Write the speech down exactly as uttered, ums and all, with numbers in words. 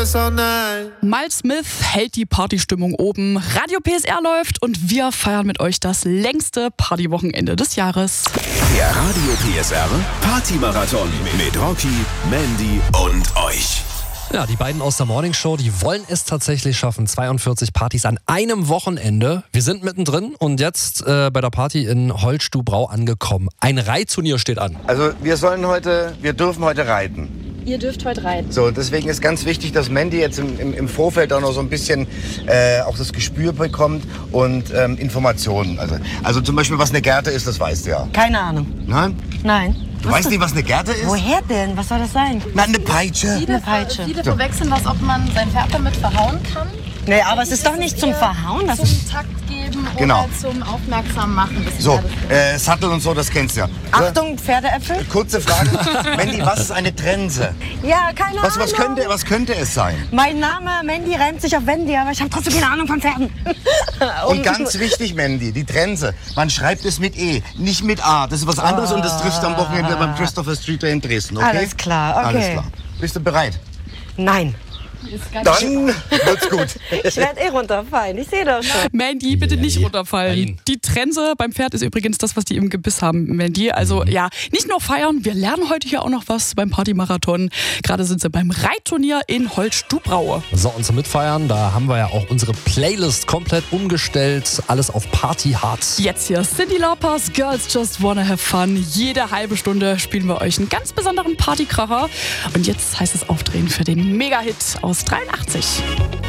this all night. Miles Smith hält die Partystimmung oben, Radio P S R läuft und wir feiern mit euch das längste Partywochenende des Jahres. Der Radio P S R Partymarathon mit Rocky, Mandy und euch. Ja, die beiden aus der Morning Show, die wollen es tatsächlich schaffen. zweiundvierzig Partys an einem Wochenende. Wir sind mittendrin und jetzt äh, bei der Party in Holtstubrau angekommen. Ein Reitturnier steht an. Also wir sollen heute, wir dürfen heute reiten. Ihr dürft heute reiten. So, deswegen ist ganz wichtig, dass Mandy jetzt im, im, im Vorfeld auch noch so ein bisschen äh, auch das Gespür bekommt und ähm, Informationen. Also, also zum Beispiel, was eine Gerte ist, das weißt du ja. Keine Ahnung. Nein? Nein. Du weißt nicht, was eine Gerte ist? Woher denn? Was soll das sein? Na, eine Peitsche. Viele, Eine Peitsche. viele verwechseln das, ob man sein Pferd damit verhauen kann. Nee, aber es ist doch nicht zum Verhauen. Das ist Zum Takt geben Genau. oder zum Aufmerksam machen. Das So, ist ja das- äh, Sattel und so, das kennst du ja. So, Achtung, Pferdeäpfel? kurze Frage. Mandy, was ist eine Trense? Ja, keine Was, Ahnung. was, könnte, was könnte es sein? Mein Name Mandy reimt sich auf Wendy, aber ich habe trotzdem keine Ahnung von Pferden. Und ganz wichtig, Mandy, die Trense. Man schreibt es mit E, nicht mit A. Das ist was anderes und das triffst du am Wochenende beim Christopher Street in Dresden, okay? Alles klar, okay. Alles klar. Bist du bereit? Nein, ist ganz Dann wird's gut. ich werde eh runterfallen. Ich sehe das schon. Mandy, bitte Ja, nicht ja. runterfallen. Nein. Die Trense beim Pferd ist übrigens das, was die im Gebiss haben, Mandy. Also Mhm. ja, nicht nur feiern, wir lernen heute hier auch noch was beim Partymarathon. Gerade sind sie beim Reitturnier in Holtstubrau. So, und zum Mitfeiern, da haben wir ja auch unsere Playlist komplett umgestellt. Alles auf Party Hard. Jetzt hier Cyndi Laupers Girls Just Wanna Have Fun. Jede halbe Stunde spielen wir euch einen ganz besonderen Partykracher. Und jetzt heißt es Aufdrehen für den Mega-Hit aus dreiundachtzig.